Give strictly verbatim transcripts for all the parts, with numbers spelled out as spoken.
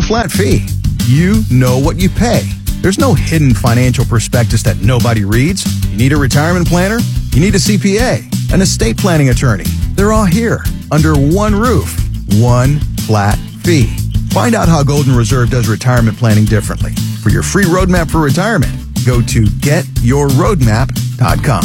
flat fee. You know what you pay. There's no hidden financial prospectus that nobody reads. You need a retirement planner? You need a C P A, an estate planning attorney. They're all here under one roof, one flat fee. Find out how Golden Reserve does retirement planning differently. For your free roadmap for retirement, go to get your roadmap dot com.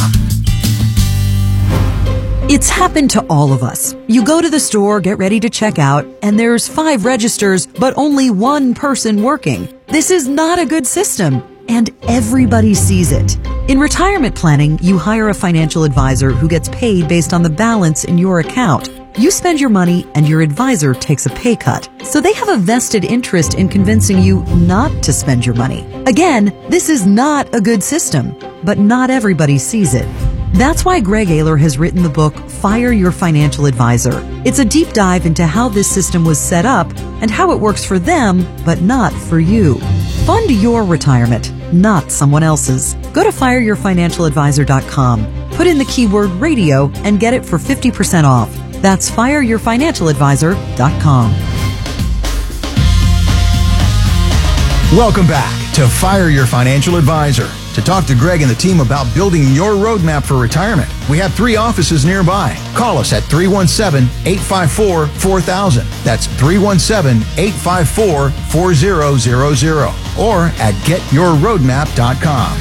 It's happened to all of us. You go to the store, get ready to check out, and there's five registers, but only one person working. This is not a good system, and everybody sees it. In retirement planning, you hire a financial advisor who gets paid based on the balance in your account. You spend your money, and your advisor takes a pay cut. So they have a vested interest in convincing you not to spend your money. Again, this is not a good system, but not everybody sees it. That's why Greg Ayler has written the book, Fire Your Financial Advisor. It's a deep dive into how this system was set up and how it works for them, but not for you. Fund your retirement, not someone else's. Go to fire your financial advisor dot com, put in the keyword radio, and get it for fifty percent off. That's fire your financial advisor dot com. Welcome back to Fire Your Financial Advisor. To talk to Greg and the team about building your roadmap for retirement, we have three offices nearby. Call us at three one seven, eight five four, four thousand. That's three one seven, eight five four, four zero zero zero. Or at get your roadmap dot com.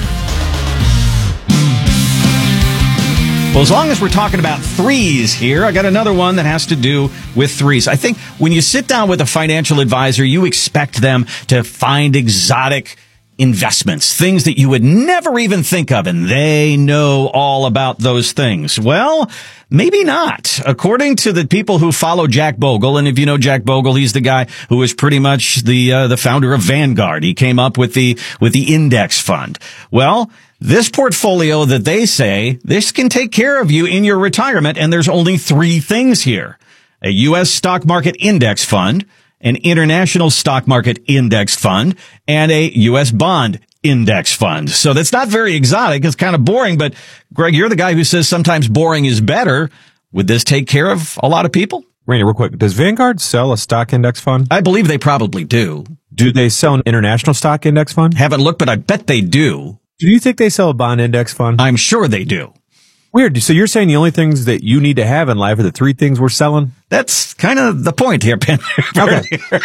Well, as long as we're talking about threes here, I got another one that has to do with threes. I think when you sit down with a financial advisor, you expect them to find exotic investments, things that you would never even think of, and they know all about those things. Well, maybe not. According to the people who follow Jack Bogle, and if you know Jack Bogle, he's the guy who is pretty much the uh, the founder of Vanguard. He came up with the with the index fund. Well, this portfolio that they say, this can take care of you in your retirement, and there's only three things here. A U S stock market index fund, an international stock market index fund, and a U S bond index fund. So that's not very exotic. It's kind of boring, but Greg, you're the guy who says sometimes boring is better. Would this take care of a lot of people? Randy, real quick, does Vanguard sell a stock index fund? I believe they probably do. Do they sell an international stock index fund? Haven't looked, but I bet they do. Do you think they sell a bond index fund? I'm sure they do. Weird. So you're saying the only things that you need to have in life are the three things we're selling? That's kind of the point here, Ben. Okay.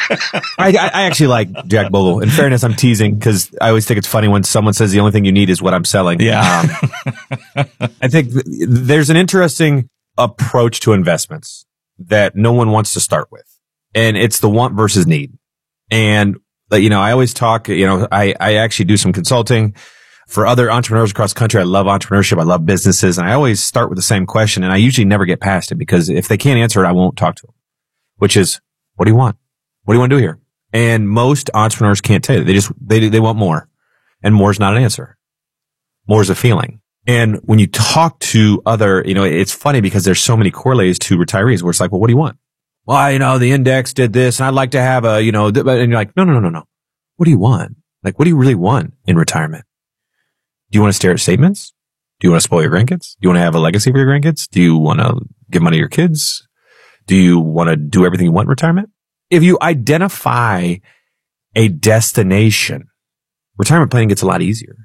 I, I actually like Jack Bogle. In fairness, I'm teasing because I always think it's funny when someone says the only thing you need is what I'm selling. Yeah. Um, I think th- there's an interesting approach to investments that no one wants to start with. And it's the want versus need. And, you know, I always talk, you know, I, I actually do some consulting for other entrepreneurs across the country. I love entrepreneurship. I love businesses. And I always start with the same question. And I usually never get past it because if they can't answer it, I won't talk to them, which is, what do you want? What do you want to do here? And most entrepreneurs can't tell you. They just, they, they want more, and more is not an answer. More is a feeling. And when you talk to other, you know, it's funny because there's so many correlates to retirees where it's like, well, what do you want? Well, you know, the index did this and I'd like to have a, you know, th- and you're like, no, no, no, no, no. What do you want? Like, what do you really want in retirement? Do you want to stare at statements? Do you want to spoil your grandkids? Do you want to have a legacy for your grandkids? Do you want to give money to your kids? Do you want to do everything you want in retirement? If you identify a destination, retirement planning gets a lot easier.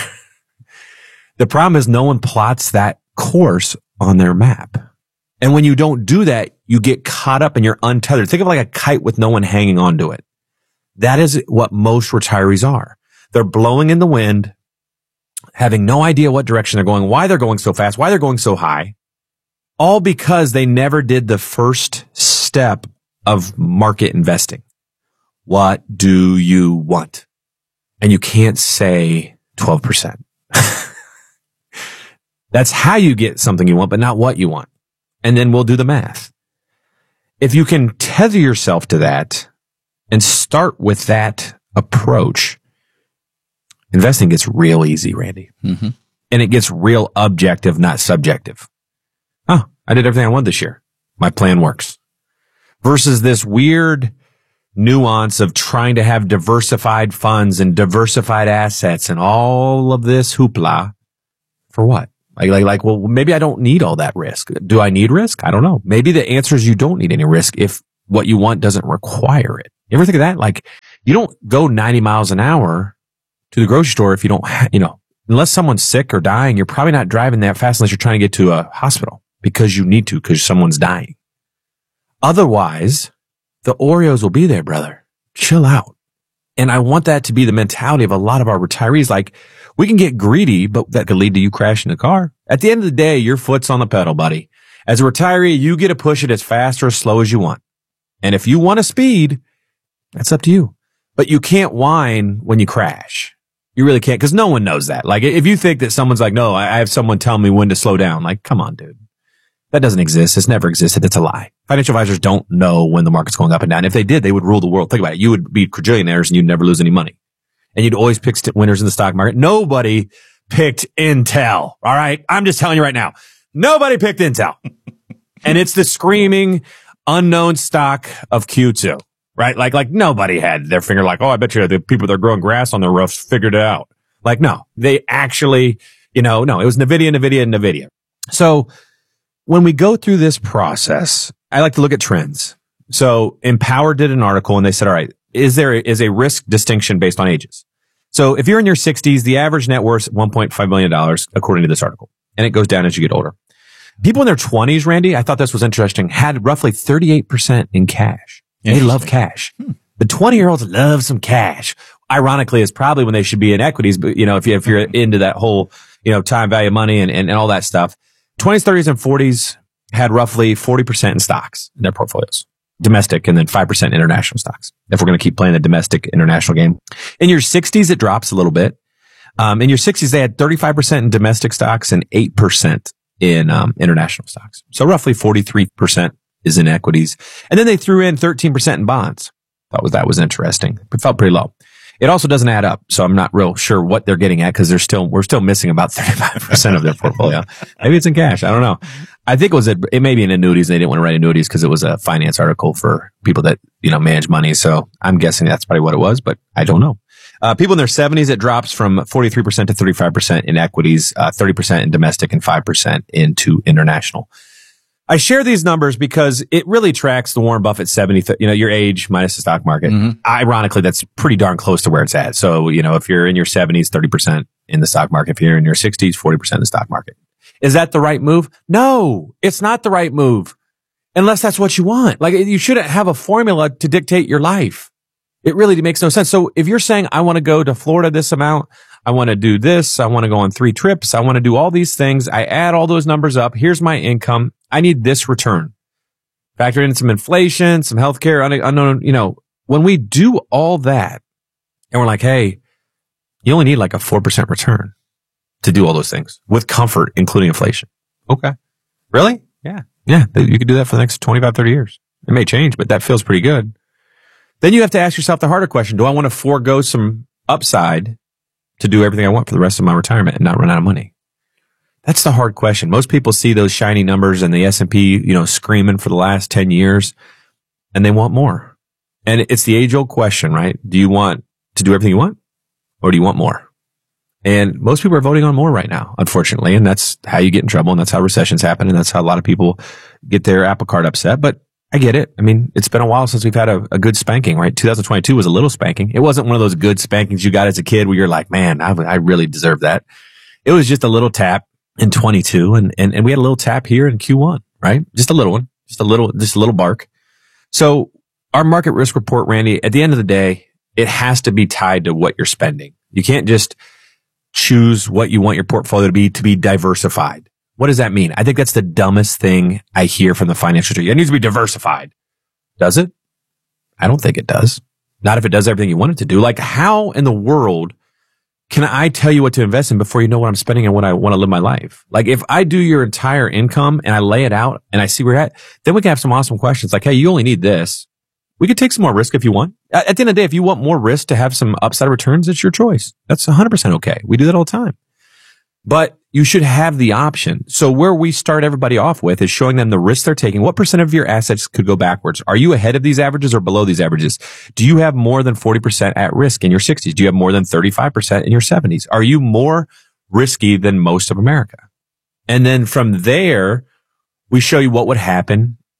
The problem is no one plots that course on their map. And when you don't do that, you get caught up and you're untethered. Think of it like a kite with no one hanging onto it. That is what most retirees are. They're blowing in the wind, having no idea what direction they're going, why they're going so fast, why they're going so high, all because they never did the first step of market investing. What do you want? And you can't say twelve percent. That's how you get something you want, but not what you want. And then we'll do the math. If you can tether yourself to that and start with that approach, investing gets real easy, Randy. Mm-hmm. And it gets real objective, not subjective. Oh, I did everything I wanted this year. My plan works. Versus this weird nuance of trying to have diversified funds and diversified assets and all of this hoopla. For what? Like, like, like, well, maybe I don't need all that risk. Do I need risk? I don't know. Maybe the answer is you don't need any risk if what you want doesn't require it. You ever think of that? Like, you don't go ninety miles an hour to the grocery store if you don't, ha- you know, unless someone's sick or dying, you're probably not driving that fast unless you're trying to get to a hospital because you need to, because someone's dying. Otherwise, the Oreos will be there, brother. Chill out. And I want that to be the mentality of a lot of our retirees. Like, we can get greedy, but that could lead to you crashing the car. At the end of the day, your foot's on the pedal, buddy. As a retiree, you get to push it as fast or as slow as you want. And if you want to speed, that's up to you. But you can't whine when you crash. You really can't, because no one knows that. Like, if you think that someone's like, no, I have someone tell me when to slow down. Like, come on, dude. That doesn't exist. It's never existed. It's a lie. Financial advisors don't know when the market's going up and down. If they did, they would rule the world. Think about it. You would be quadrillionaires and you'd never lose any money. And you'd always pick st- winners in the stock market. Nobody picked Intel. All right. I'm just telling you right now. Nobody picked Intel. And it's the screaming unknown stock of Q two, right? Like, like nobody had their finger like, oh, I bet you the people that are growing grass on their roofs figured it out. Like, no, they actually, you know, no, it was NVIDIA, NVIDIA, and NVIDIA. So when we go through this process, I like to look at trends. So Empower did an article and they said, all right, is there is a risk distinction based on ages? So if you're in your sixties, the average net worth is one point five million dollars, according to this article. And it goes down as you get older. People in their twenties, Randy, I thought this was interesting, had roughly thirty-eight percent in cash. They love cash. Hmm. The twenty-year-olds love some cash. Ironically, it's probably when they should be in equities, but, you know, if, you, if you're into that whole, you know, time value money and, and, and all that stuff. twenties, thirties, and forties had roughly forty percent in stocks in their portfolios. Domestic, and then five percent international stocks. If we're going to keep playing the domestic international game. In your sixties, it drops a little bit. Um, in your sixties, they had thirty-five percent in domestic stocks and eight percent in um, international stocks. So roughly forty-three percent is in equities. And then they threw in thirteen percent in bonds. Thought was, that was interesting. It felt pretty low. It also doesn't add up. So I'm not real sure what they're getting at because they're still, we're still missing about thirty-five percent of their portfolio. Maybe it's in cash. I don't know. I think it was, a, it may be in annuities. They didn't want to write annuities because it was a finance article for people that, you know, manage money. So I'm guessing that's probably what it was, but I don't know. Uh, people in their seventies, it drops from forty-three percent to thirty-five percent in equities, uh, thirty percent in domestic and five percent into international. I share these numbers because it really tracks the Warren Buffett seventy, you know, your age minus the stock market. Mm-hmm. Ironically, that's pretty darn close to where it's at. So, you know, if you're in your seventies, thirty percent in the stock market. If you're in your sixties, forty percent in the stock market. Is that the right move? No, it's not the right move. Unless that's what you want. Like, you shouldn't have a formula to dictate your life. It really makes no sense. So if you're saying, I want to go to Florida this amount, I want to do this, I want to go on three trips, I want to do all these things, I add all those numbers up, here's my income, I need this return. Factor in some inflation, some healthcare, unknown, you know, when we do all that and we're like, hey, you only need like a four percent return to do all those things with comfort, including inflation. Okay. Really? Yeah. Yeah. You could do that for the next twenty-five, thirty years. It may change, but that feels pretty good. Then you have to ask yourself the harder question. Do I want to forego some upside to do everything I want for the rest of my retirement and not run out of money? That's the hard question. Most people see those shiny numbers and the S and P, you know, screaming for the last ten years and they want more. And it's the age old question, right? Do you want to do everything you want or do you want more? And most people are voting on more right now, unfortunately. And that's how you get in trouble. And that's how recessions happen. And that's how a lot of people get their apple cart upset. But I get it. I mean, it's been a while since we've had a, a good spanking, right? two thousand twenty-two was a little spanking. It wasn't one of those good spankings you got as a kid where you're like, man, I, I really deserve that. It was just a little tap in twenty-two. And, and, and we had a little tap here in Q one, right? Just a little one, just a little, just a little bark. So our market risk report, Randy, at the end of the day, it has to be tied to what you're spending. You can't just choose what you want your portfolio to be, to be diversified. What does that mean? I think that's the dumbest thing I hear from the financial tree. It needs to be diversified. Does it? I don't think it does. Not if it does everything you want it to do. Like, how in the world can I tell you what to invest in before you know what I'm spending and what I want to live my life? Like, if I do your entire income and I lay it out and I see where you're at, then we can have some awesome questions like, hey, you only need this. We could take some more risk if you want. At the end of the day, if you want more risk to have some upside returns, it's your choice. That's one hundred percent okay. We do that all the time. But you should have the option. So where we start everybody off with is showing them the risk they're taking. What percent of your assets could go backwards? Are you ahead of these averages or below these averages? Do you have more than forty percent at risk in your sixties? Do you have more than thirty-five percent in your seventies? Are you more risky than most of America? And then from there, we show you what would happen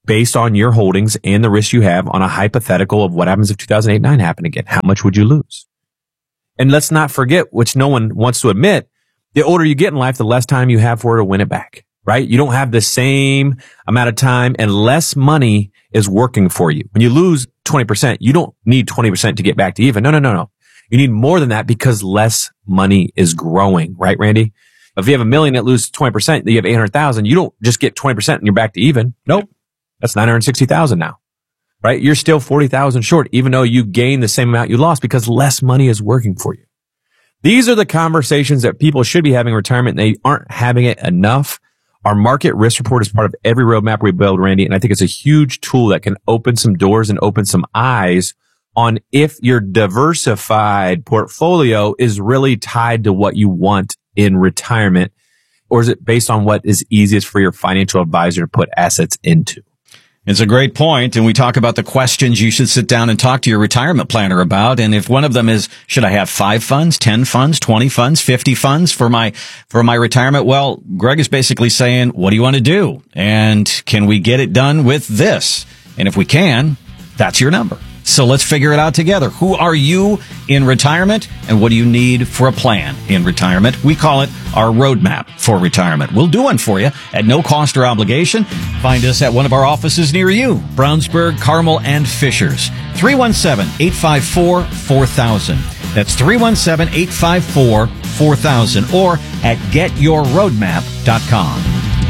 based on your holdings and the risk you have on a hypothetical of what happens if two thousand eight nine happened again. How much would you lose? And let's not forget, which no one wants to admit, the older you get in life, the less time you have for it to win it back, right? You don't have the same amount of time and less money is working for you. When you lose twenty percent, you don't need twenty percent to get back to even. No, no, no, no. You need more than that because less money is growing, right, Randy? If you have a million that loses twenty percent, you have eight hundred thousand, you don't just get twenty percent and you're back to even. Nope. That's nine hundred sixty thousand now, right? You're still forty thousand short, even though you gained the same amount you lost because less money is working for you. These are the conversations that people should be having in retirement and they aren't having it enough. Our market risk report is part of every roadmap we build, Randy, and I think it's a huge tool that can open some doors and open some eyes on if your diversified portfolio is really tied to what you want in retirement, or is it based on what is easiest for your financial advisor to put assets into? It's a great point, and we talk about the questions you should sit down and talk to your retirement planner about. And if one of them is, should I have five funds, ten funds, twenty funds, fifty funds for my for my retirement? Well, Greg is basically saying, what do you want to do? And can we get it done with this? And if we can, that's your number. So let's figure it out together. Who are you in retirement and what do you need for a plan in retirement? We call it our roadmap for retirement. We'll do one for you at no cost or obligation. Find us at one of our offices near you, Brownsburg, Carmel, and Fishers. three one seven, eight five four, four thousand. That's three one seven, eight five four, four thousand or at get your roadmap dot com.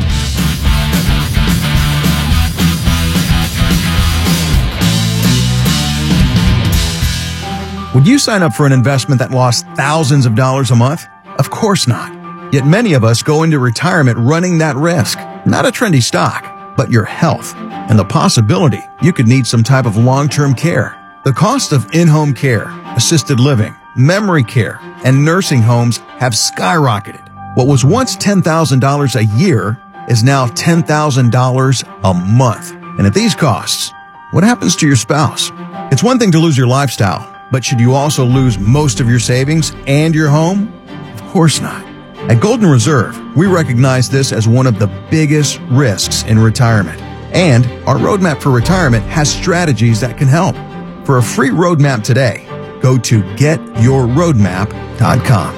Would you sign up for an investment that lost thousands of dollars a month? Of course not. Yet many of us go into retirement running that risk. Not a trendy stock, but your health and the possibility you could need some type of long-term care. The cost of in-home care, assisted living, memory care, and nursing homes have skyrocketed. What was once ten thousand dollars a year is now ten thousand dollars a month. And at these costs, what happens to your spouse? It's one thing to lose your lifestyle, but should you also lose most of your savings and your home? Of course not. At Golden Reserve, we recognize this as one of the biggest risks in retirement. And our roadmap for retirement has strategies that can help. For a free roadmap today, go to get your roadmap dot com.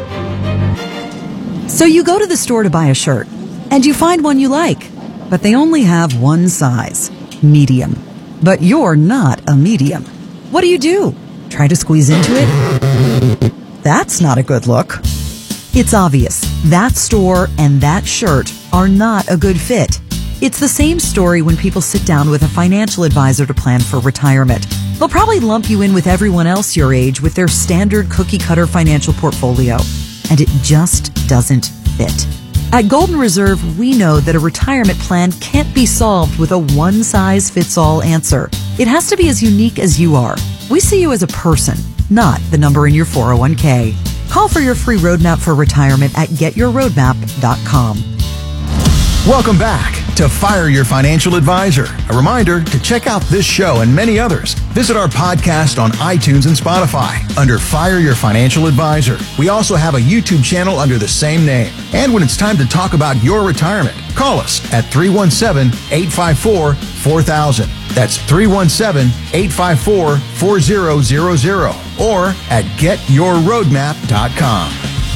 So you go to the store to buy a shirt, and you find one you like, but they only have one size, medium. But you're not a medium. What do you do? Try to squeeze into it? That's not a good look. It's obvious. That store and that shirt are not a good fit. It's the same story when people sit down with a financial advisor to plan for retirement. They'll probably lump you in with everyone else your age with their standard cookie-cutter financial portfolio, and it just doesn't fit. At Golden Reserve, we know that a retirement plan can't be solved with a one-size-fits-all answer. It has to be as unique as you are. We see you as a person, not the number in your four oh one k. Call for your free roadmap for retirement at get your roadmap dot com. Welcome back to Fire Your Financial Advisor. A reminder to check out this show and many others. Visit our podcast on iTunes and Spotify under Fire Your Financial Advisor. We also have a YouTube channel under the same name. And when it's time to talk about your retirement, call us at three one seven, eight five four, four thousand. That's three one seven, eight five four, four thousand or at get your roadmap dot com.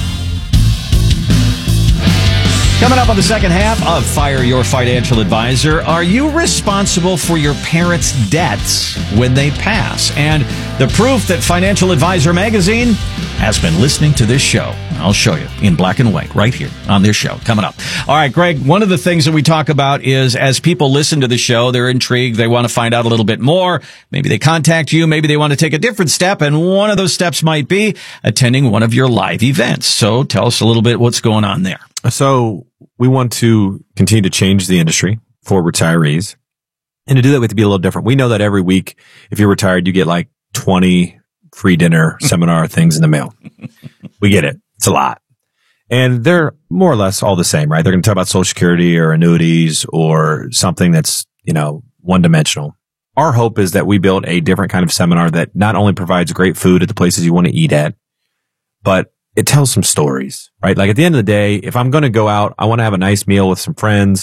Coming up on the second half of Fire Your Financial Advisor, are you responsible for your parents' debts when they pass? And the proof that Financial Advisor Magazine has been listening to this show. I'll show you in black and white right here on this show coming up. All right, Greg, one of the things that we talk about is as people listen to the show, they're intrigued. They want to find out a little bit more. Maybe they contact you. Maybe they want to take a different step. And one of those steps might be attending one of your live events. So tell us a little bit what's going on there. So we want to continue to change the industry for retirees. And to do that, we have to be a little different. We know that every week, if you're retired, you get like twenty free dinner seminar things in the mail. We get it. It's a lot. And they're more or less all the same, right? They're going to talk about Social Security or annuities or something that's, you know, one dimensional. Our hope is that we build a different kind of seminar that not only provides great food at the places you want to eat at, but it tells some stories, right? Like at the end of the day, if I'm going to go out, I want to have a nice meal with some friends.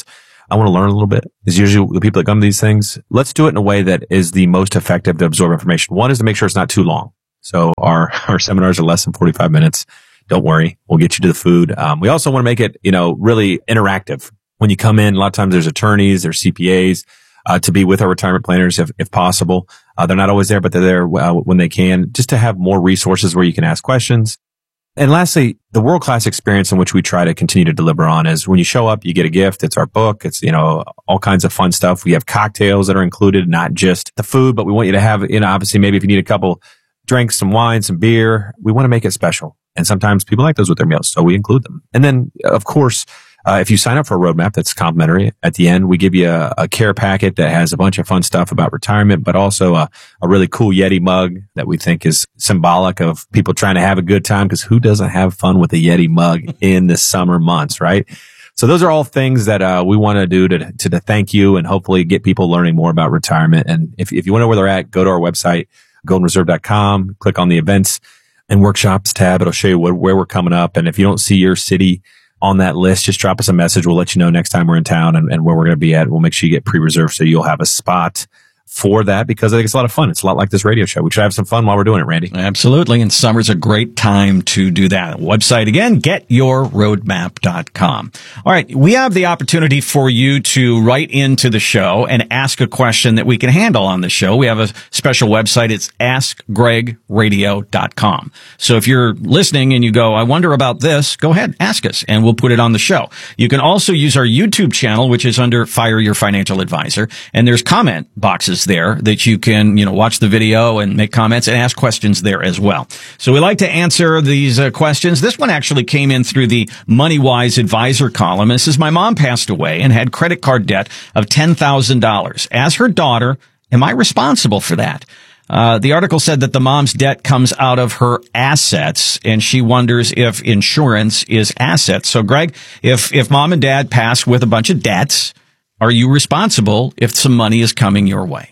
I want to learn a little bit. Is usually the people that come to these things. Let's do it in a way that is the most effective to absorb information. One is to make sure it's not too long. So our, our seminars are less than forty-five minutes. Don't worry. We'll get you to the food. Um, we also want to make it, you know, really interactive. When you come in, a lot of times there's attorneys, there's C P As, uh, to be with our retirement planners if, if possible. Uh, they're not always there, but they're there uh, when they can, just to have more resources where you can ask questions. And lastly, the world-class experience in which we try to continue to deliver on is when you show up, you get a gift. It's our book. It's, you know, all kinds of fun stuff. We have cocktails that are included, not just the food, but we want you to have, you know, obviously maybe if you need a couple drinks, some wine, some beer, we want to make it special. And sometimes people like those with their meals, so we include them. And then, of course, Uh, if you sign up for a roadmap that's complimentary, at the end, we give you a, a care packet that has a bunch of fun stuff about retirement, but also a, a really cool Yeti mug that we think is symbolic of people trying to have a good time, because who doesn't have fun with a Yeti mug in the summer months, right? So those are all things that uh, we want to do to, to to thank you and hopefully get people learning more about retirement. And if, if you want to know where they're at, go to our website, golden reserve dot com, click on the events and workshops tab. It'll show you what, where we're coming up. And if you don't see your city on that list, just drop us a message. We'll let you know next time we're in town and, and where we're going to be at. We'll make sure you get pre-reserved so you'll have a spot for that, because I think it's a lot of fun. It's a lot like this radio show. We should have some fun while we're doing it, Randy. Absolutely. And summer's a great time to do that. Website again, get your roadmap dot com. All right. We have the opportunity for you to write into the show and ask a question that we can handle on the show. We have a special website. It's ask greg radio dot com. So if you're listening and you go, I wonder about this, go ahead, ask us, and we'll put it on the show. You can also use our YouTube channel, which is under Fire Your Financial Advisor. And there's comment boxes there that you can, you know, watch the video and make comments and ask questions there as well. So we like to answer these uh, questions. This one actually came in through the MoneyWise Advisor column. This is: my mom passed away and had credit card debt of ten thousand dollars. As her daughter, am I responsible for that? Uh, the article said that the mom's debt comes out of her assets, and she wonders if insurance is assets. So, Greg, if, if mom and dad pass with a bunch of debts, are you responsible if some money is coming your way?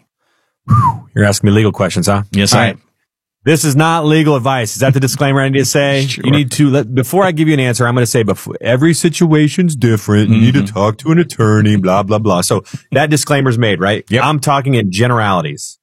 You're asking me legal questions, huh? Yes, All I right. am. This is not legal advice. Is that the disclaimer I need to say? Sure. You need to, let, before I give you an answer, I'm going to say, before, every situation's different. You mm-hmm. need to talk to an attorney, blah, blah, blah. So that disclaimer's made, right? Yep. I'm talking in generalities.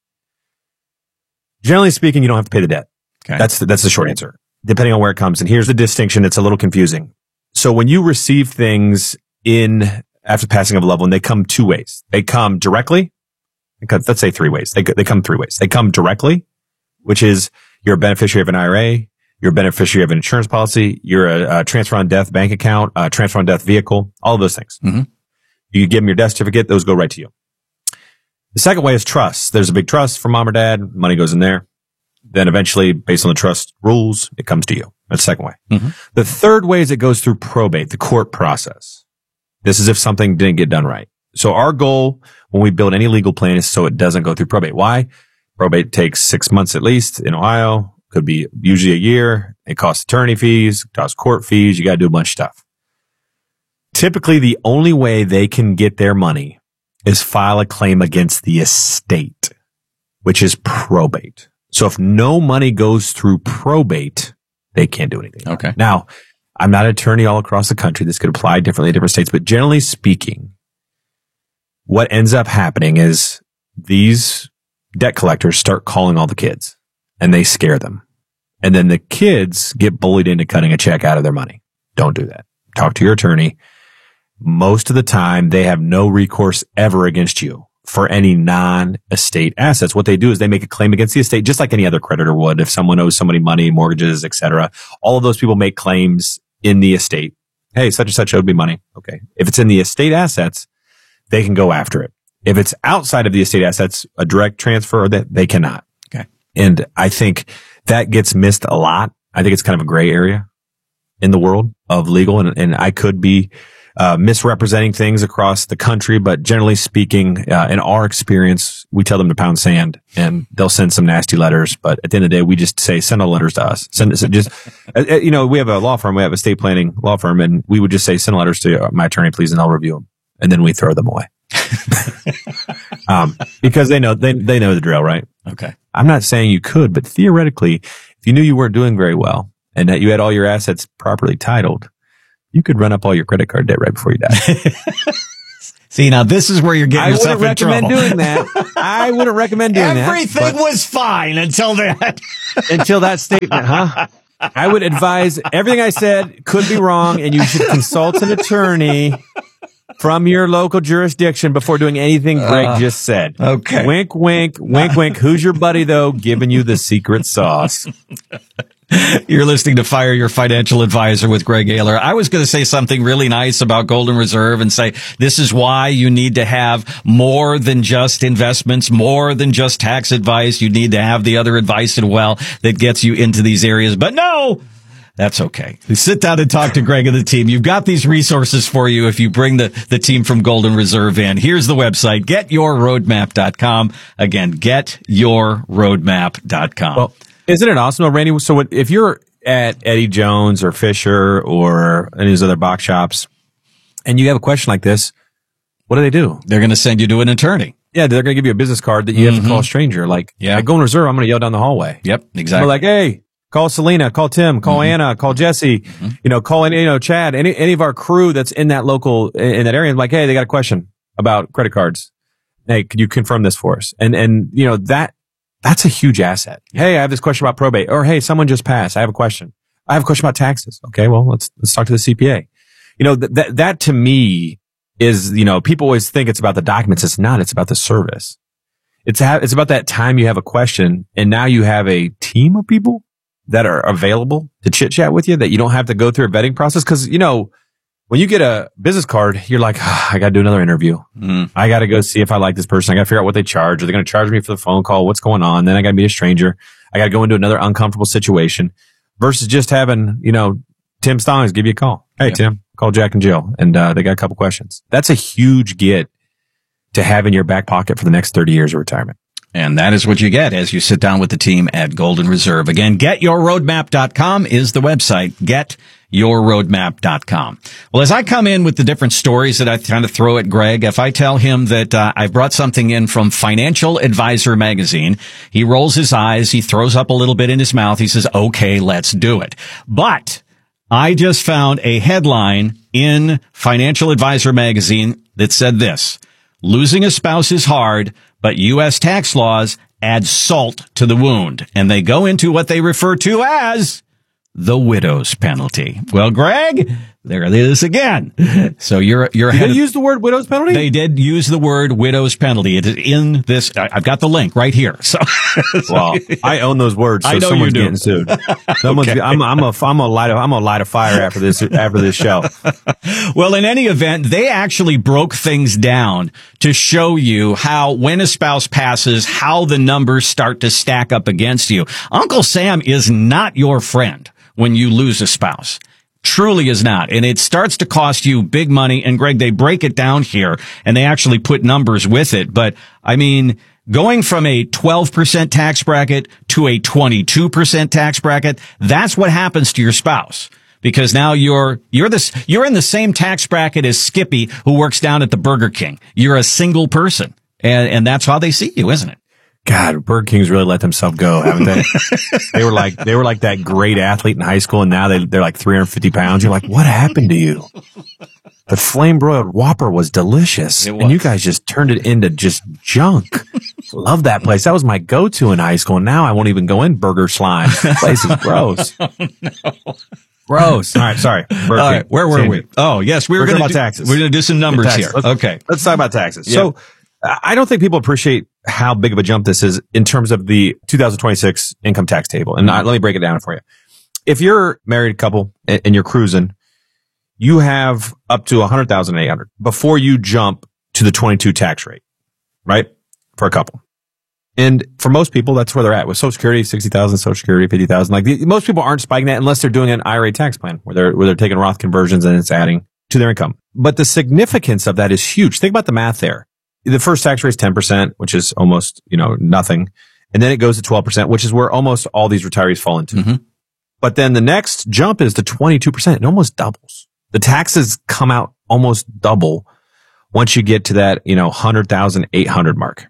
Generally speaking, you don't have to pay the debt. Okay. That's the, that's the short answer, depending on where it comes. And here's the distinction. It's a little confusing. So when you receive things in, after passing of a loved one, they come two ways. They come directly. Let's say three ways. They, they come three ways. They come directly, which is you're a beneficiary of an I R A, you're a beneficiary of an insurance policy, you're a, a transfer on death bank account, a transfer on death vehicle, all of those things. Mm-hmm. You give them your death certificate, those go right to you. The second way is trust. There's a big trust for mom or dad, money goes in there. Then eventually, based on the trust rules, it comes to you. That's the second way. Mm-hmm. The third way is it goes through probate, the court process. This is if something didn't get done right. So our goal when we build any legal plan is so it doesn't go through probate. Why? Probate takes six months at least in Ohio. Could be usually a year. It costs attorney fees, costs court fees. You got to do a bunch of stuff. Typically, the only way they can get their money is file a claim against the estate, which is probate. So if no money goes through probate, they can't do anything. Okay. Now, I'm not an attorney all across the country. This could apply differently in different states, but generally speaking, what ends up happening is these debt collectors start calling all the kids and they scare them. And then the kids get bullied into cutting a check out of their money. Don't do that. Talk to your attorney. Most of the time, they have no recourse ever against you for any non-estate assets. What they do is they make a claim against the estate, just like any other creditor would. If someone owes somebody money, mortgages, et cetera, all of those people make claims in the estate. Hey, such and such owed me money. Okay. If it's in the estate assets, they can go after it. If it's outside of the estate assets, a direct transfer, that they cannot. Okay. And I think that gets missed a lot. I think it's kind of a gray area in the world of legal. And, and I could be uh, misrepresenting things across the country, but generally speaking, uh, in our experience, we tell them to pound sand and they'll send some nasty letters. But at the end of the day, we just say, send all letters to us. Send us just, uh, you know, we have a law firm, we have a estate planning law firm, and we would just say, send letters to my attorney, please, and I'll review them. And then we throw them away. um, because they know, they, they know the drill, right? Okay. I'm not saying you could, but theoretically, if you knew you weren't doing very well and that you had all your assets properly titled, you could run up all your credit card debt right before you die. See, now this is where you're getting I yourself wouldn't in recommend trouble. doing that. I wouldn't recommend doing Everything that. was fine until that. Until that statement, huh? I would advise everything I said could be wrong, and you should consult an attorney from your local jurisdiction before doing anything Greg uh, just said. Okay. Wink, wink, wink, wink. Who's your buddy, though, giving you the secret sauce? You're listening to Fire Your Financial Advisor with Greg Ayler. I was going to say something really nice about Golden Reserve and say this is why you need to have more than just investments, more than just tax advice. You need to have the other advice as well that gets you into these areas. But no, that's okay. Sit down and talk to Greg and the team. You've got these resources for you if you bring the, the team from Golden Reserve in. Here's the website, get your roadmap dot com. Again, get your roadmap dot com. Well, isn't it awesome, though, Randy? So if you're at Eddie Jones or Fisher or any of these other box shops and you have a question like this, what do they do? They're going to send you to an attorney. Yeah, they're going to give you a business card that you Mm-hmm. have to call a stranger. Like, Yeah. at Golden Reserve, I'm going to yell down the hallway. Yep, exactly. We're like, hey, call Selena, call Tim, call Mm-hmm. Anna, call Jesse, you know, call any, you know, Chad, any, any of our crew that's in that local, in that area. Like, hey, they got a question about credit cards. Hey, could you confirm this for us? And, and, you know, that, that's a huge asset. Hey, I have this question about probate, or hey, someone just passed. I have a question. I have a question about taxes. Okay, well, let's, let's talk to the C P A. You know, that, that, that to me is, you know, people always think it's about the documents. It's not. It's about the service. It's, ha- it's about that time you have a question and now you have a team of people that are available to chit chat with you that you don't have to go through a vetting process. Cause, you know, when you get a business card, you're like, oh, I got to do another interview. Mm. I got to go see if I like this person. I got to figure out what they charge. Are they going to charge me for the phone call? What's going on? Then I got to meet a stranger. I got to go into another uncomfortable situation versus just having, you know, Tim Stallings give you a call. Hey, Yeah. Tim, call Jack and Jill. And, uh, they got a couple questions. That's a huge get to have in your back pocket for the next thirty years of retirement. And that is what you get as you sit down with the team at Golden Reserve. Again, get your roadmap dot com is the website. get your roadmap dot com. Well, as I come in with the different stories that I kind of throw at Greg, if I tell him that uh, I brought something in from Financial Advisor magazine, he rolls his eyes, he throws up a little bit in his mouth, he says, okay, let's do it. But I just found a headline in Financial Advisor magazine that said this: losing a spouse is hard, but U S tax laws add salt to the wound. And they go into what they refer to as the widow's penalty. Well, Greg, there it is again. So you're, you're Did ahead they of- use the word widow's penalty? They did use the word widow's penalty. It is in this. I- I've got the link right here. So, Well, I own those words, so I know you someone's do. getting sued. Someone's, Okay. I'm, I'm a, I'm a light, I'm a light a fire after this, after this show. well, in any event, they actually broke things down to show you how when a spouse passes, how the numbers start to stack up against you. Uncle Sam is not your friend when you lose a spouse. Truly is not. And it starts to cost you big money. And Greg, they break it down here and they actually put numbers with it. But I mean, going from a twelve percent tax bracket to a twenty-two percent tax bracket, that's what happens to your spouse. Because now you're, you're this, you're in the same tax bracket as Skippy, who works down at the Burger King. You're a single person. And, and that's how they see you, isn't it? God, Burger King's really let themselves go, haven't they? They were like, they were like that great athlete in high school, and now they, they're like three hundred fifty pounds. You're like, what happened to you? The flame broiled Whopper was delicious, It was. and you guys just turned it into just junk. Love that place. That was my go-to in high school. And now I won't even go in Burger Slime. That place is gross. Oh, no. Gross. All right, sorry. Burger All right, King. where were Change we? it. Oh, yes, we were We're going talking to about taxes. We're going to do some numbers Taxes. here. Let's- Okay. Let's talk about taxes. Yeah. So I don't think people appreciate how big of a jump this is in terms of the two thousand twenty-six income tax table. And I, let me break it down for you. If you're a married couple and, and you're cruising, you have up to one hundred thousand eight hundred before you jump to the twenty-two tax rate, right? For a couple. And for most people, that's where they're at with Social Security, sixty thousand, Social Security, fifty thousand. Like the, most people aren't spiking that unless they're doing an I R A tax plan where they're, where they're taking Roth conversions and it's adding to their income. But the significance of that is huge. Think about the math there. The first tax rate is ten percent, which is almost, you know, nothing. And then it goes to twelve percent, which is where almost all these retirees fall into. Mhm. But then the next jump is to twenty-two percent. It almost doubles. The taxes come out almost double once you get to that, you know, one hundred thousand eight hundred mark.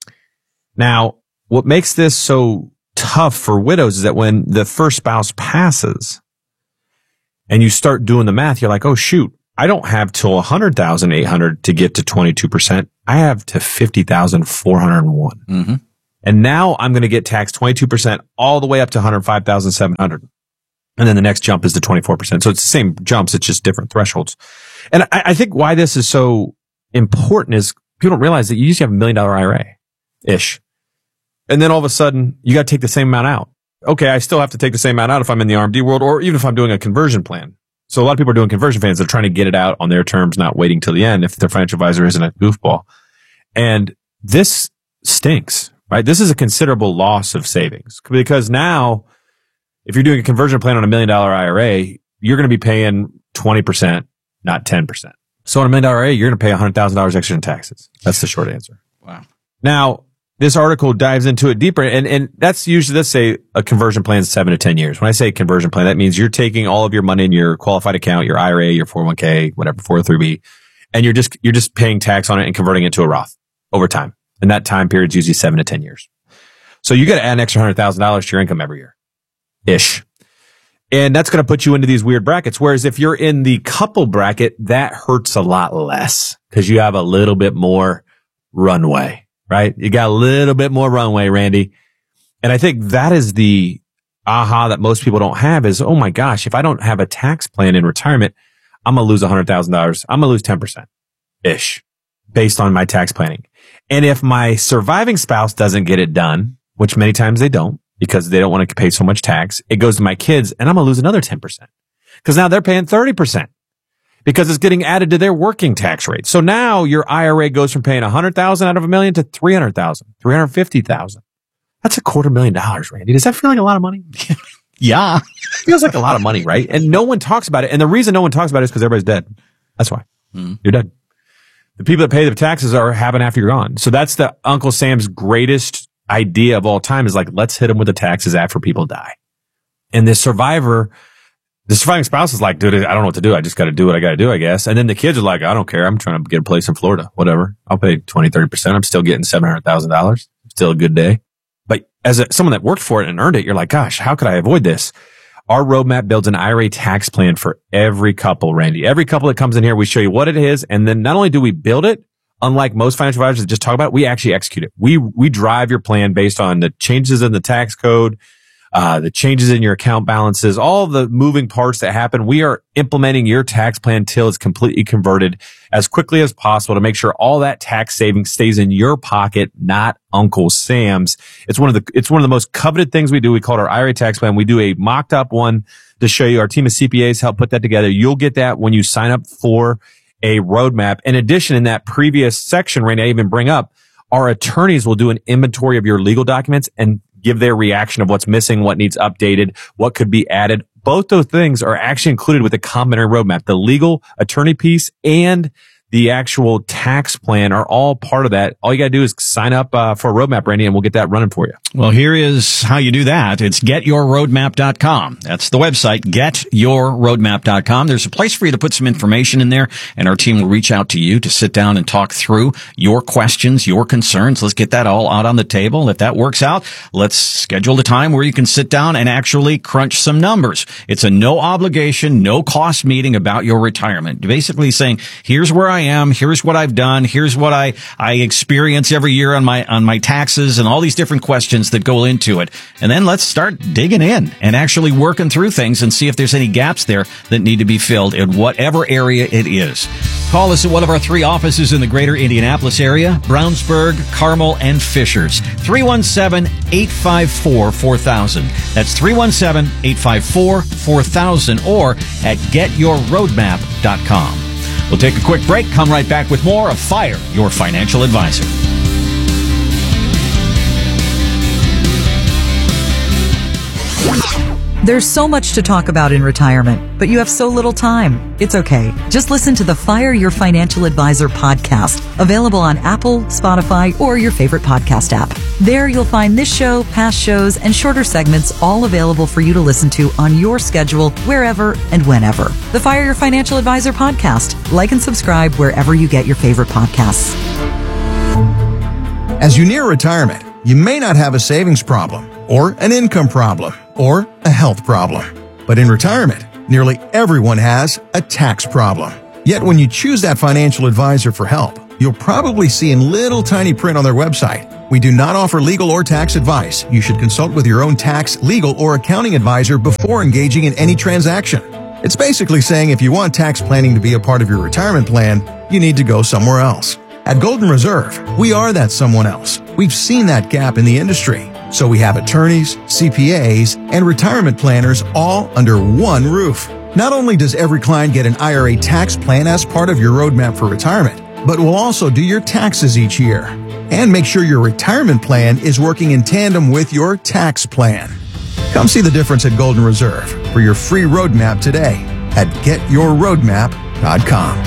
Now, what makes this so tough for widows is that when the first spouse passes and you start doing the math, you're like, oh, shoot, I don't have till one hundred thousand eight hundred to get to twenty-two percent. I have to fifty thousand four hundred one. Mm-hmm. And now I'm going to get taxed twenty-two percent all the way up to one hundred five thousand seven hundred. And then the next jump is to twenty-four percent. So it's the same jumps. It's just different thresholds. And I, I think why this is so important is people don't realize that you usually have a million dollar I R A-ish. And then all of a sudden you got to take the same amount out. Okay, I still have to take the same amount out if I'm in the R M D world or even if I'm doing a conversion plan. So a lot of people are doing conversion plans. They're trying to get it out on their terms, not waiting till the end if their financial advisor isn't a goofball. And this stinks, right? This is a considerable loss of savings because now if you're doing a conversion plan on a million dollar I R A, you're going to be paying twenty percent, not ten percent. So on a million dollar I R A, you're going to pay one hundred thousand dollars extra in taxes. That's the short answer. Wow. Now, this article dives into it deeper, and, and that's usually, let's say a conversion plan is seven to ten years. When I say conversion plan, that means you're taking all of your money in your qualified account, your I R A, your four oh one k, whatever, four oh three b, and you're just, you're just paying tax on it and converting it to a Roth over time. And that time period is usually seven to ten years. So you got to add an extra one hundred thousand dollars to your income every year. Ish. And that's going to put you into these weird brackets. Whereas if you're in the couple bracket, that hurts a lot less because you have a little bit more runway. Right? You got a little bit more runway, Randy. And I think that is the aha that most people don't have is, oh my gosh, if I don't have a tax plan in retirement, I'm going to lose one hundred thousand dollars. I'm going to lose ten percent ish based on my tax planning. And if my surviving spouse doesn't get it done, which many times they don't because they don't want to pay so much tax, it goes to my kids and I'm going to lose another ten percent because now they're paying thirty percent. Because it's getting added to their working tax rate. So now your I R A goes from paying one hundred thousand out of a million to three hundred thousand, three hundred fifty thousand. That's a quarter million dollars, Randy. Does that feel like a lot of money? Yeah. Feels like a lot of money, right? And no one talks about it. And the reason no one talks about it is because everybody's dead. That's why. Mm. You're dead. The people that pay the taxes are happen after you're gone. So that's the Uncle Sam's greatest idea of all time is like, let's hit them with the taxes after people die. And the survivor The surviving spouse is like, dude, I don't know what to do. I just got to do what I got to do, I guess. And then the kids are like, I don't care. I'm trying to get a place in Florida. Whatever. I'll pay twenty, thirty percent. I'm still getting seven hundred thousand dollars. Still a good day. But as a, someone that worked for it and earned it, you're like, gosh, how could I avoid this? Our roadmap builds an I R A tax plan for every couple, Randy. Every couple that comes in here, we show you what it is. And then not only do we build it, unlike most financial advisors that just talk about it, we actually execute it. We, we drive your plan based on the changes in the tax code, Uh, the changes in your account balances, all the moving parts that happen. We are implementing your tax plan till it's completely converted as quickly as possible to make sure all that tax savings stays in your pocket, not Uncle Sam's. It's one of the, it's one of the most coveted things we do. We call it our I R A tax plan. We do a mocked up one to show you. Our team of C P As help put that together. You'll get that when you sign up for a roadmap. In addition, in that previous section, Randy, I even bring up, our attorneys will do an inventory of your legal documents and give their reaction of what's missing, what needs updated, what could be added. Both those things are actually included with the complimentary roadmap. The legal attorney piece and the actual tax plan are all part of that. All you got to do is sign up uh, for a roadmap, Randy, and we'll get that running for you. Well, here is how you do that. It's get your roadmap dot com. That's the website, get your roadmap dot com. There's a place for you to put some information in there, and our team will reach out to you to sit down and talk through your questions, your concerns. Let's get that all out on the table. If that works out, let's schedule a time where you can sit down and actually crunch some numbers. It's a no obligation, no cost meeting about your retirement. Basically saying, here's where I am, here's what I've done, here's what I, I experience every year on my, on my taxes and all these different questions that go into it. And then let's start digging in and actually working through things and see if there's any gaps there that need to be filled in whatever area it is. Call us at one of our three offices in the greater Indianapolis area, Brownsburg, Carmel, and Fishers. three one seven, eight five four, four thousand. That's three one seven, eight five four, four thousand or at get your roadmap dot com. We'll take a quick break, come right back with more of Fire Your Financial Advisor. There's so much to talk about in retirement, but you have so little time. It's okay. Just listen to the Fire Your Financial Advisor podcast, available on Apple, Spotify, or your favorite podcast app. There you'll find this show, past shows, and shorter segments all available for you to listen to on your schedule, wherever and whenever. The Fire Your Financial Advisor podcast. Like and subscribe wherever you get your favorite podcasts. As you near retirement, you may not have a savings problem, or an income problem, or a health problem. But in retirement, nearly everyone has a tax problem. Yet when you choose that financial advisor for help, you'll probably see in little tiny print on their website, "We do not offer legal or tax advice. You should consult with your own tax, legal, or accounting advisor before engaging in any transaction." It's basically saying if you want tax planning to be a part of your retirement plan, you need to go somewhere else. At Golden Reserve, we are that someone else. We've seen that gap in the industry. So we have attorneys, C P As, and retirement planners all under one roof. Not only does every client get an I R A tax plan as part of your roadmap for retirement, but we'll also do your taxes each year and make sure your retirement plan is working in tandem with your tax plan. Come see the difference at Golden Reserve for your free roadmap today at get your roadmap dot com.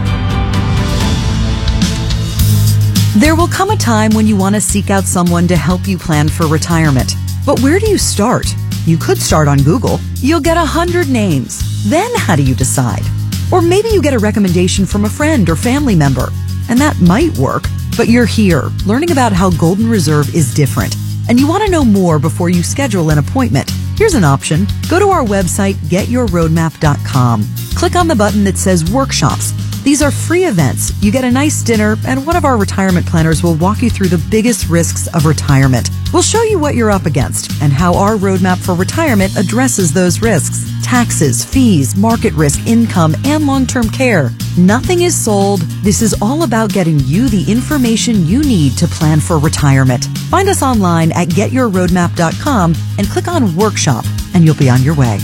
There will come a time when you want to seek out someone to help you plan for retirement. But where do you start? You could start on Google. You'll get a hundred names. Then how do you decide? Or maybe you get a recommendation from a friend or family member. And that might work, but you're here learning about how Golden Reserve is different. And you want to know more before you schedule an appointment. Here's an option. Go to our website, get your roadmap dot com. Click on the button that says Workshops. These are free events. You get a nice dinner, and one of our retirement planners will walk you through the biggest risks of retirement. We'll show you what you're up against and how our roadmap for retirement addresses those risks. Taxes, fees, market risk, income, and long-term care. Nothing is sold. This is all about getting you the information you need to plan for retirement. Find us online at get your roadmap dot com and click on Workshop, and you'll be on your way.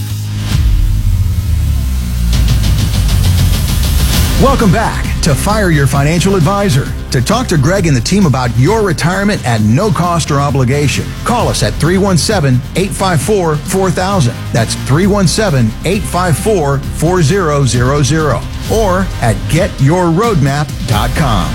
Welcome back to Fire Your Financial Advisor. To talk to Greg and the team about your retirement at no cost or obligation, call us at three one seven, eight five four, four thousand. That's three one seven, eight five four, four zero zero zero. Or at get your roadmap dot com.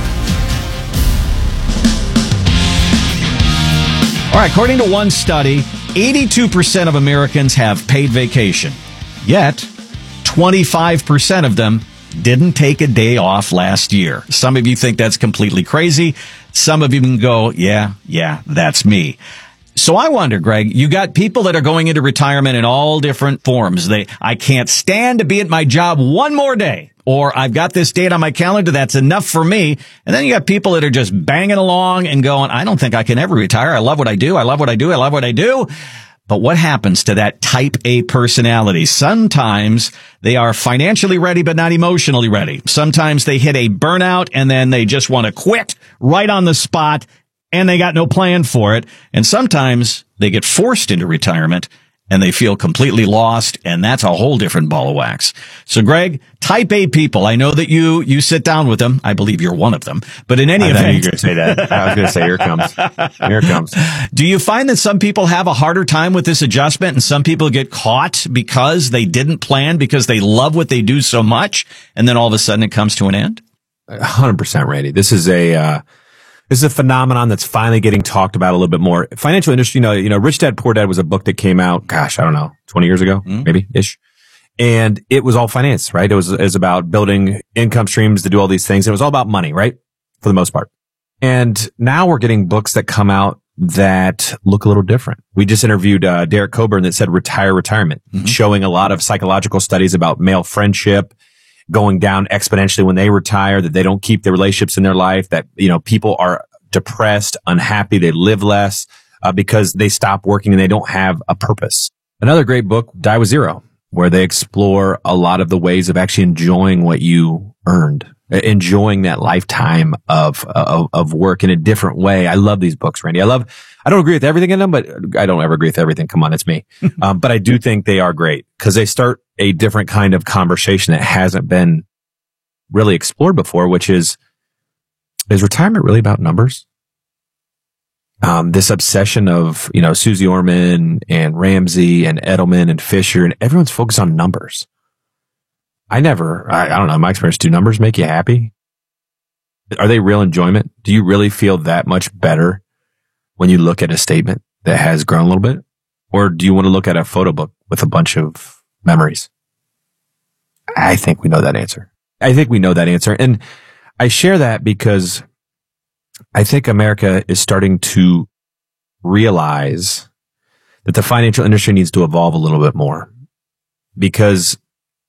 All right, according to one study, eighty-two percent of Americans have paid vacation. Yet, twenty-five percent of them didn't take a day off last year. Some of you think that's completely crazy. Some of you can go, yeah, yeah, that's me. So I wonder, Greg, you got people that are going into retirement in all different forms. They, I can't stand to be at my job one more day, or I've got this date on my calendar, that's enough for me. And then you got people that are just banging along and going, I don't think I can ever retire. I love what I do. I love what I do. I love what I do. But what happens to that type A personality? Sometimes they are financially ready, but not emotionally ready. Sometimes they hit a burnout and then they just want to quit right on the spot and they got no plan for it. And sometimes they get forced into retirement and they feel completely lost, and that's a whole different ball of wax. So, Greg, type A people, I know that you you sit down with them. I believe you're one of them. But in any I event, you were going to say that. I was going to say, here it comes. Here it comes. Do you find that some people have a harder time with this adjustment, and some people get caught because they didn't plan, because they love what they do so much, and then all of a sudden it comes to an end? one hundred percent, Randy. This is a uh, this is a phenomenon that's finally getting talked about a little bit more. Financial industry, you know, you know, Rich Dad Poor Dad was a book that came out, gosh, I don't know, twenty years ago, mm-hmm. maybe ish. And it was all finance, right? It was, it was about building income streams to do all these things. It was all about money, right? For the most part. And now we're getting books that come out that look a little different. We just interviewed uh, Derek Coburn that said Retire Retirement, mm-hmm. showing a lot of psychological studies about male friendship going down exponentially when they retire, that they don't keep the relationships in their life, that, you know, people are depressed, unhappy, they live less uh, because they stop working and they don't have a purpose. Another great book, Die with Zero, where they explore a lot of the ways of actually enjoying what you earned, enjoying that lifetime of, of, of work in a different way. I love these books, Randy. I love, I don't agree with everything in them, but I don't ever agree with everything. Come on, it's me. um, but I do think they are great because they start a different kind of conversation that hasn't been really explored before, which is, is retirement really about numbers? Um, this obsession of, you know, Susie Orman and Ramsey and Edelman and Fisher, and everyone's focused on numbers. I never, I, I don't know, in my experience, do numbers make you happy? Are they real enjoyment? Do you really feel that much better when you look at a statement that has grown a little bit? Or do you want to look at a photo book with a bunch of memories? I think we know that answer. I think we know that answer. And I share that because I think America is starting to realize that the financial industry needs to evolve a little bit more, because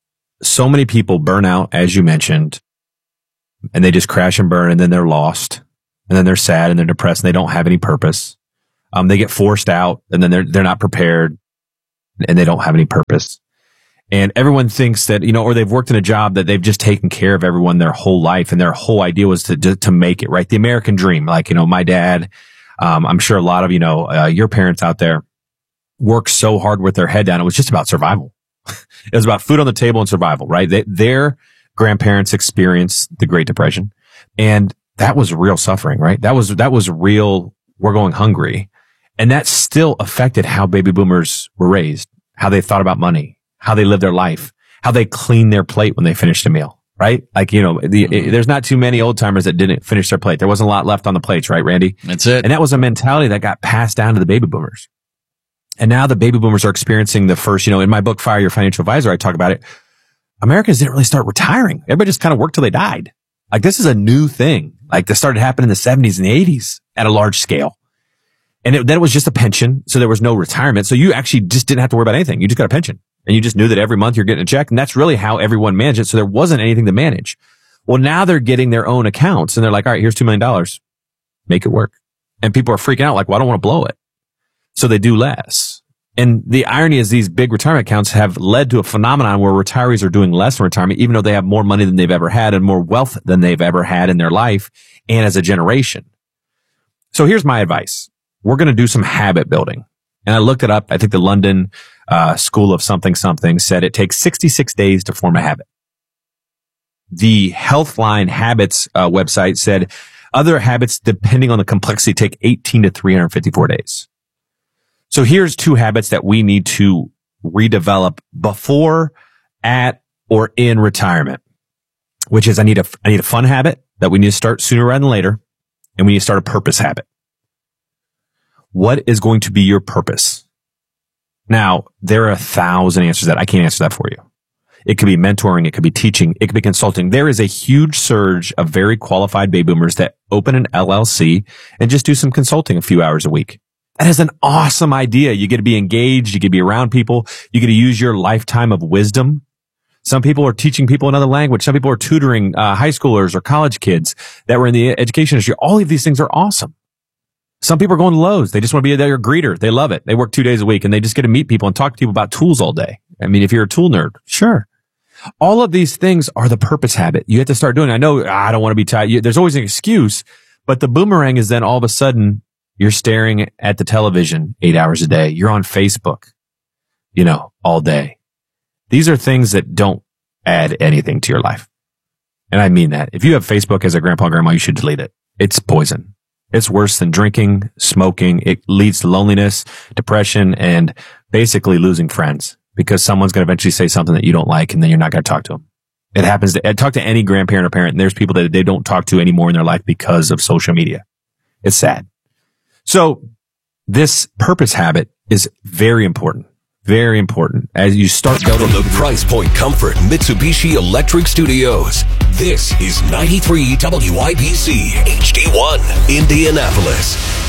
so many people burn out, as you mentioned, and they just crash and burn, and then they're lost, and then they're sad, and they're depressed, and they don't have any purpose. Um, they get forced out, and then they're they're not prepared, and they don't have any purpose. And everyone thinks that, you know, or they've worked in a job that they've just taken care of everyone their whole life, and their whole idea was to to, to make it, right? The American dream. Like, you know, my dad, um, I'm sure a lot of, you know, uh, your parents out there worked so hard with their head down. It was just about survival. It was about food on the table and survival, right? They, their grandparents experienced the Great Depression, and that was real suffering, right? That was, that was real. We're going hungry. And that still affected how baby boomers were raised, how they thought about money, how they lived their life, how they cleaned their plate when they finished a meal, right? Like, you know, the, mm-hmm. it, there's not too many old timers that didn't finish their plate. There wasn't a lot left on the plates, right, Randy? That's it. And that was a mentality that got passed down to the baby boomers. And now the baby boomers are experiencing the first, you know, in my book, Fire Your Financial Advisor, I talk about it. Americans didn't really start retiring. Everybody just kind of worked till they died. Like, this is a new thing. Like, this started happening in the seventies and the eighties at a large scale. And it, then it was just a pension. So there was no retirement. So you actually just didn't have to worry about anything. You just got a pension, and you just knew that every month you're getting a check. And that's really how everyone managed it. So there wasn't anything to manage. Well, now they're getting their own accounts, and they're like, all right, here's two million dollars. Make it work. And people are freaking out like, well, I don't want to blow it. So they do less. And the irony is these big retirement accounts have led to a phenomenon where retirees are doing less in retirement, even though they have more money than they've ever had and more wealth than they've ever had in their life and as a generation. So here's my advice. We're going to do some habit building. And I looked it up. I think the London uh, School of something something said it takes sixty-six days to form a habit. The Healthline Habits uh, website said other habits, depending on the complexity, take eighteen to three hundred fifty-four days. So here's two habits that we need to redevelop before, at, or in retirement, which is I need a, I need a fun habit that we need to start sooner rather than later, and we need to start a purpose habit. What is going to be your purpose? Now, there are a thousand answers that I can't answer that for you. It could be mentoring. It could be teaching. It could be consulting. There is a huge surge of very qualified baby boomers that open an L L C and just do some consulting a few hours a week. That is an awesome idea. You get to be engaged. You get to be around people. You get to use your lifetime of wisdom. Some people are teaching people another language. Some people are tutoring uh, high schoolers or college kids that were in the education industry. All of these things are awesome. Some people are going to Lowe's. They just want to be their greeter. They love it. They work two days a week, and they just get to meet people and talk to people about tools all day. I mean, if you're a tool nerd, sure. All of these things are the purpose habit. You have to start doing. I know I don't want to be tied. There's always an excuse, but the boomerang is then all of a sudden you're staring at the television eight hours a day. You're on Facebook, you know, all day. These are things that don't add anything to your life. And I mean that. If you have Facebook as a grandpa and grandma, you should delete it. It's poison. It's worse than drinking, smoking. It leads to loneliness, depression, and basically losing friends because someone's going to eventually say something that you don't like, and then you're not going to talk to them. It happens to, talk to any grandparent or parent, and there's people that they don't talk to anymore in their life because of social media. It's sad. So this purpose habit is very important. Very important as you start building. From the Price Point Comfort Mitsubishi Electric Studios, this is ninety-three W I B C H D one, Indianapolis.